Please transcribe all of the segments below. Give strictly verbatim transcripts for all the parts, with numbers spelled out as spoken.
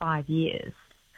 five years,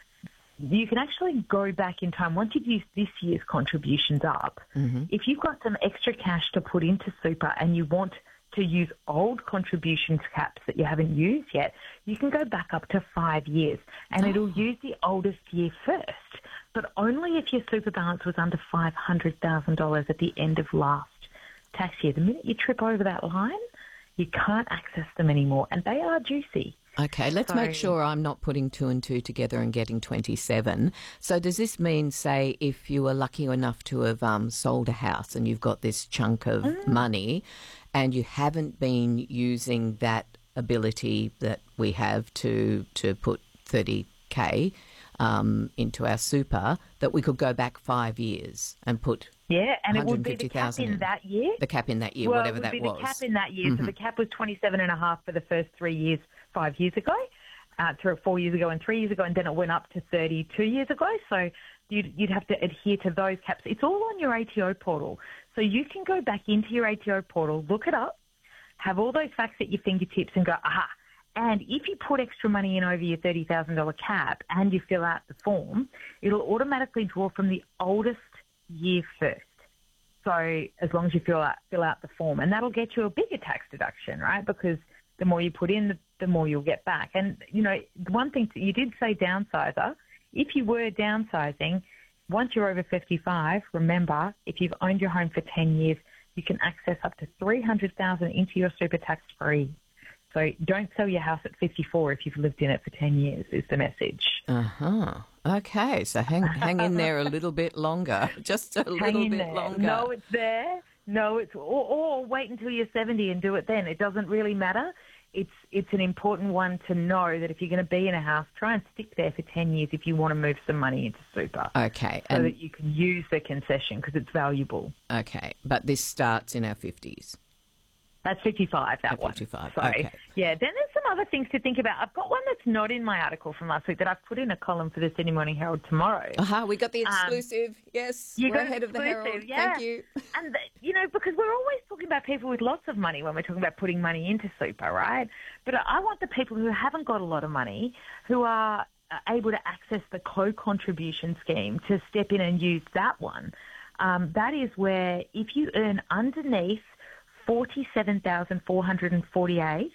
you can actually go back in time. Once you've used this year's contributions up, mm-hmm. if you've got some extra cash to put into super and you want to use old contributions caps that you haven't used yet, you can go back up to five years and oh. it'll use the oldest year first, but only if your super balance was under five hundred thousand dollars at the end of last tax year. The minute you trip over that line, you can't access them anymore, and they are juicy. Okay, let's so, make sure I'm not putting two and two together and getting twenty-seven. So does this mean, say, if you were lucky enough to have um, sold a house and you've got this chunk of mm. money and you haven't been using that ability that we have to, to put thirty K um, into our super, that we could go back five years and put Yeah, and it would be the cap in that year. The cap in that year, well, whatever that was. It would be the cap in that year. Mm-hmm. So the cap was twenty-seven and a half for the first three years, five years ago, uh, through four years ago and three years ago, and then it went up to thirty-two years ago. So you'd, you'd have to adhere to those caps. It's all on your A T O portal. So you can go back into your A T O portal, look it up, have all those facts at your fingertips and go, aha. And if you put extra money in over your thirty thousand dollars cap and you fill out the form, it'll automatically draw from the oldest year first. So as long as you fill out, fill out the form, and that'll get you a bigger tax deduction, right? Because the more you put in, the, the more you'll get back. And, you know, the one thing, you did say downsizer. If you were downsizing, once you're over fifty-five, remember, if you've owned your home for ten years, you can access up to three hundred thousand dollars into your super tax free. So don't sell your house at fifty-four if you've lived in it for ten years is the message. Uh-huh. Okay, so hang hang in there a little bit longer, just a hang little bit there. longer. No, it's there. No, it's or, or wait until you're seventy and do it then. It doesn't really matter. It's it's an important one to know that if you're going to be in a house, try and stick there for ten years if you want to move some money into super. Okay. So and that you can use the concession because it's valuable. Okay, but this starts in our fifties. That's fifty-five, that At one. fifty-five, so, okay. Yeah, then there's some other things to think about. I've got one that's not in my article from last week that I've put in a column for the Sydney Morning Herald tomorrow. Aha, uh-huh, we got the exclusive. Um, yes, you we're got ahead of the Herald. Yeah. Thank you. And, the, you know, because we're always talking about people with lots of money when we're talking about putting money into super, right? But I want the people who haven't got a lot of money, who are able to access the co-contribution scheme, to step in and use that one. Um, that is where if you earn underneath forty-seven thousand four hundred forty-eight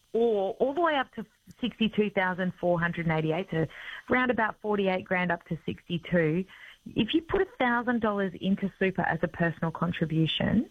or all the way up to sixty-two thousand four hundred eighty-eight, so round about forty-eight grand up to sixty-two, if you put one thousand dollars into super as a personal contribution,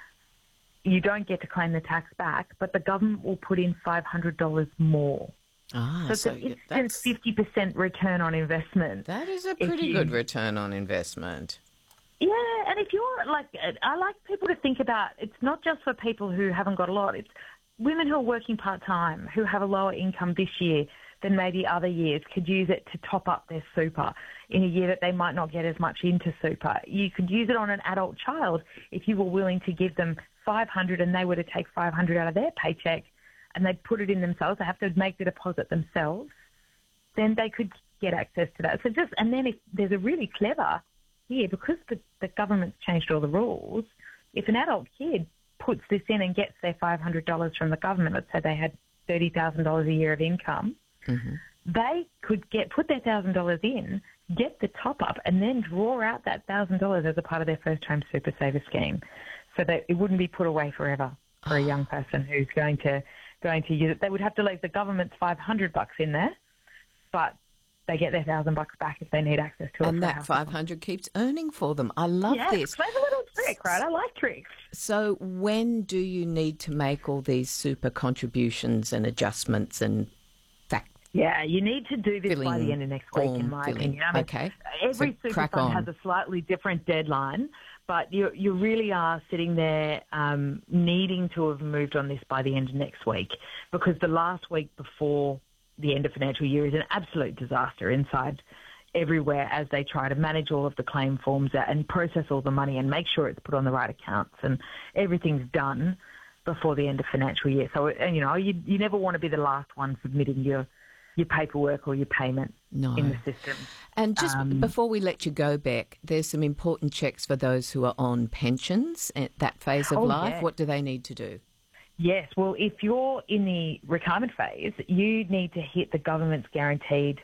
you don't get to claim the tax back, but the government will put in five hundred dollars more. Ah, so it's so an instant fifty percent return on investment. That is a pretty you, good return on investment. Yeah, and if you're like, I like people to think about, it's not just for people who haven't got a lot. It's women who are working part-time, who have a lower income this year than maybe other years, could use it to top up their super in a year that they might not get as much into super. You could use it on an adult child if you were willing to give them five hundred dollars and they were to take five hundred dollars out of their paycheck and they put it in themselves, they have to make the deposit themselves, then they could get access to that. So just, and then if there's a really clever here, because the, the government's changed all the rules, if an adult kid puts this in and gets their five hundred dollars from the government, let's say they had thirty thousand dollars a year of income, mm-hmm. they could get put their one thousand dollars in, get the top-up, and then draw out that one thousand dollars as a part of their first home super saver scheme, so that it wouldn't be put away forever for a young person who's going to going to use it. They would have to leave the government's five hundred bucks in there, but they get their thousand bucks back if they need access to it. And that five hundred keeps earning for them. I love yeah, this. Play a little trick, right? I like tricks. So when do you need to make all these super contributions and adjustments and fact? Yeah, you need to do this filling, by the end of next week, in my filling. opinion. I mean, okay. Every so super crack fund on. has a slightly different deadline, but you you really are sitting there um, needing to have moved on this by the end of next week, because the last week before the end of financial year is an absolute disaster inside everywhere as they try to manage all of the claim forms and process all the money and make sure it's put on the right accounts and everything's done before the end of financial year. So, and you know, you you never want to be the last one submitting your your paperwork or your payment no. in the system. And just um, before we let you go, Beck, there's some important checks for those who are on pensions at that phase of oh, life. yeah. What do they need to do? Yes, well, if you're in the retirement phase, you need to hit the government's guaranteed